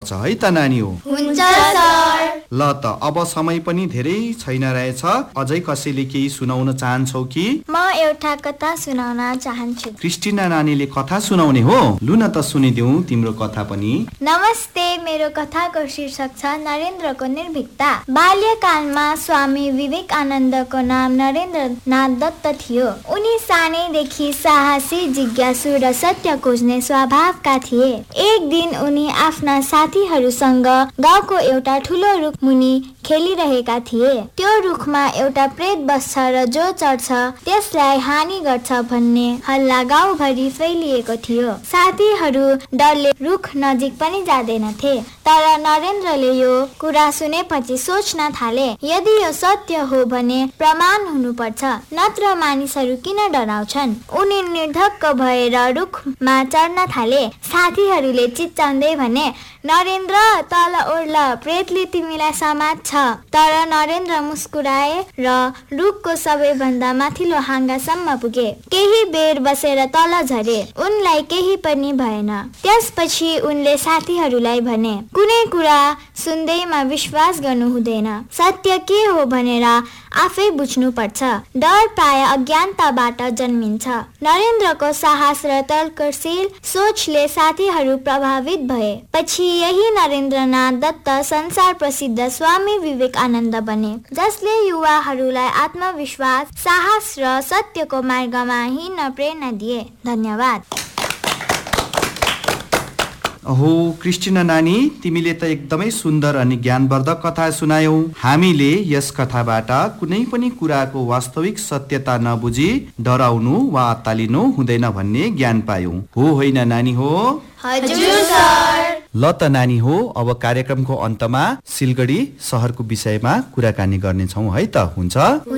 है त नानी हो? हुन्छ सर। ल त अब समय पनि धेरै छैन रहेछ, अझै कसैले केही सुनाउन चाहन्छौ कि? म एउटा कथा सुनाउन चाहन्छु। क्रिस्टिना नानीले कथा सुनाउने हो? लु न त सुनिदिऊ तिम्रो कथा पनि। नमस्ते, मेरो कथाको शीर्षक छ नरेन्द्रको निर्भीकता। बाल्यकालमा स्वामी विवेकानन्दको नाम नरेन्द्रनाथ दत्त थियो। उनी सानैदेखि साहसी, जिज्ञासु र सत्य खोज्ने स्वभावका थिए। एक दिन उनी आफ्ना साथीहरूसँग गाउँको एउटा ठुलो रुख मुनि खेलिरहेका थिए। त्यो रुखमा एउटा प्रेत बस्छ र जो चढ्छ त्यसलाई हानि गर्छ भन्ने हल्ला गाउँभरि फैलिएको थियो। साथीहरू डरले रुख नजिक पनि जाँदैनथे। तर नरेन्द्रले यो कुरा सुनेपछि सोच्न थाले, यदि यो सत्य हो भने प्रमाण हुनुपर्छ, नत्र मानिसहरू किन डराउँछन्। उनी निर्धक्क भएर रुखमा चढ्न थाले। साथीहरूले चिच्चाउँदै भने, नरेन्द्र तल ओर्ल, प्रेतले तिमीलाई समात्छ। तर नरेन्द्र मुस्कुराए र रुखको सबैभन्दा माथिल्लो हाँगासम्म पुगे। केही बेर बसेर तल झरे। उनलाई केही पनि भएन। त्यसपछि उनले साथीहरूलाई भने, कुनै कुरा सुन्दैमा विश्वास गर्नु हुँदैन। सत्य के हो भनेर आफै बुझ्नु पर्छ। डर प्राय अज्ञानताबाट जन्मिन्छ। नरेन्द्रको साहस र तर्कशील सोचले साथीहरू प्रभावित भए। पछि यही नरेन्द्रनाथ दत्त संसार प्रसिद्ध स्वामी विवेकानन्द बने, जसले युवाहरूलाई आत्मविश्वास, साहस र सत्यको मार्गमा हिँड्न प्रेरणा दिए। धन्यवाद। ओहो क्रिस्टिना नानी, तिमीले त एकदमै सुन्दर अनि ज्ञानवर्धक कथा सुनायौ। हामीले यस कथाबाट कुनै पनि कुराको वास्तविक सत्यता नबुझी डराउनु वा अत्तालिनु हुँदैन भन्ने ज्ञान पायौं। हो होइन नानी हो? हजुर सर। ल त नानी हो, अब कार्यक्रमको अन्तमा सिलगढी शहरको विषयमा कुराकानी गर्नेछौँ है त? हुन्छ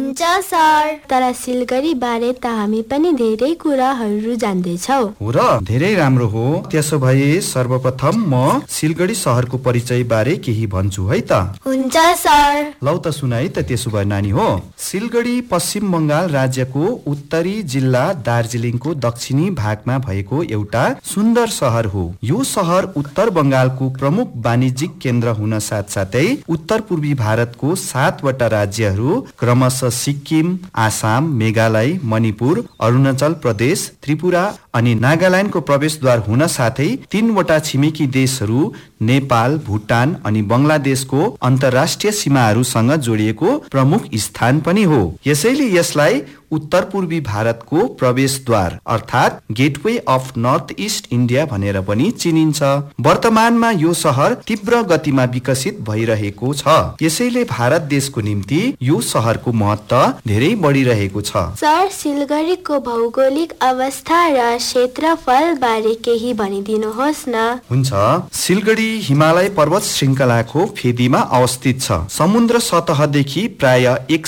सर। तर सिलगढी बारे त हामी पनि धेरै कुराहरू जान्दैछौ। हो र? धेरै राम्रो हो। त्यसो भए सर्वप्रथम म सिलगढी शहरको परिचय बारे केही भन्छु है त? हुन्छ सर। लौ त सुन है त त्यसो भए नानी हो। सिलगढी पश्चिम बङ्गाल राज्यको उत्तरी जिल्ला दार्जिलिङको दक्षिणी भागमा भएको एउटा सुन्दर शहर हो। यो शहर उत्तर बङ्गालको प्रमुख वाणिज्यिक केन्द्र हुन साथसाथै उत्तर पूर्वी भारतको 7वटा राज्यहरू क्रमशः सिक्किम, आसाम, मेघालय, मणिपुर, अरुणाचल प्रदेश, त्रिपुरा अनि नागाल्यान्डको प्रवेशद्वार हुन साथै 3वटा छिमेकी देशहरू नेपाल, भुटान अनि बङ्गलादेशको अन्तर्राष्ट्रिय सीमाहरूसँग जोडिएको प्रमुख स्थान पनि हो। यसैले यसलाई उत्तर पूर्वी भारतको प्रवेशद्वार अर्थात् gateway of north east India भनेर पनि चिनिन्छ। वर्तमानमा यो शहर तीव्र गतिमा विकसित भइरहेको छ। यसैले भारत देशको निम्ति यो शहरको महत्व धेरै बढिरहेको छ। सर, सिलगढीको भौगोलिक अवस्था र क्षेत्रफल बारे केही भनिदिनुहोस् न। हुन्छ। सिलगढी हिमालय पर्वत श्रृङ्खलाको फेदीमा अवस्थित छ। समुद्र सतहदेखि प्राय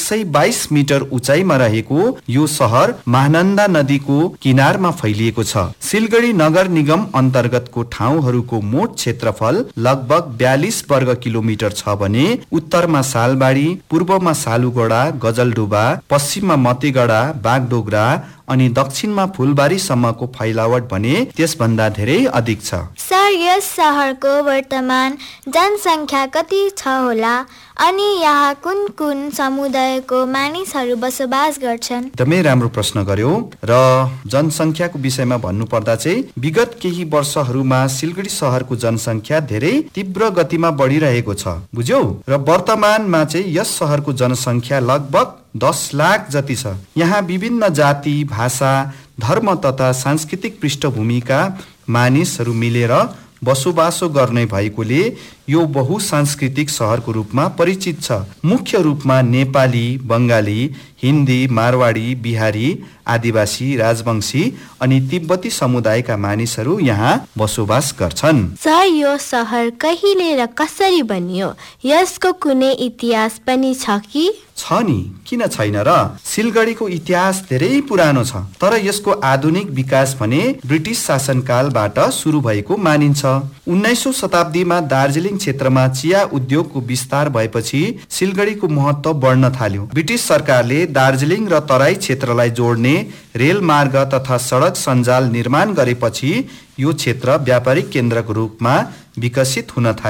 122 मिटर उचाइमा रहेको यो शहर महानन्दा नदीको किनारमा फैलिएको छ। सिलगढी नगर निगम अन्तर्गतको ठाउँहरूको मोट क्षेत्रफल लगभग 42 वर्ग किलोमिटर छ भने उत्तरमा सालबाडी, पूर्वमा सालुगढा, गजलडुबा, पश्चिममा मतेगढा, बागडोगरा अनि दक्षिणमा फुलबारीसम्मको फैलावट भने त्यसभन्दा धेरै अधिक छ। सर, यस शहरको वर्तमान जनसङ्ख्या कति छ होला अनि यहाँ कुन कुन समुदायको मानिसहरू बसोबास गर्छन्? एकदमै राम्रो प्रश्न गर्यो। र जनसङ्ख्याको विषयमा भन्नुपर्दा चाहिँ विगत केही वर्षहरूमा सिलगढी शहरको जनसङ्ख्या धेरै तीव्र गतिमा बढिरहेको छ, बुझ्यौ? र वर्तमानमा चाहिँ यस शहरको जनसङ्ख्या लगभग 10 लाख जति छ। यहाँ विभिन्न जाति, भाषा, धर्म तथा सांस्कृतिक पृष्ठभूमिका मानिसहरू मिलेर बसोबासो गर्ने भएकोले यो बहुसांस्कृतिक शहरको रूपमा परिचित छ। मुख्य रूपमा नेपाली, बङ्गाली, हिन्दी, मारवाडी, बिहारी, आदिवासी, राजवंशी अनि तिब्बती समुदायका मानिसहरू यहाँ बसोबास गर्छन्। सर, यो शहर कहिले र कसरी बनियो? यसको कुनै इतिहास पनि छ कि? छ नि, किन छैन र? सिलगढीको इतिहास धेरै पुरानो छ, तर यसको आधुनिक विकास भने ब्रिटिस शासनकालबाट सुरु भएको मानिन्छ। 19औं शताब्दीमा दार्जिलिङ क्षेत्रमा चिया उद्योगको विस्तार भएपछि सिलगढीको महत्व बढ्न थाल्यो। ब्रिटिस सरकारले दार्जिलिङ र तराई क्षेत्रलाई जोड्ने रेल मार्ग तथा सडक सञ्जाल निर्माण गरेपछि यो क्षेत्र व्यापारिक केन्द्रको रूपमा विकसित हुन थाल्यो।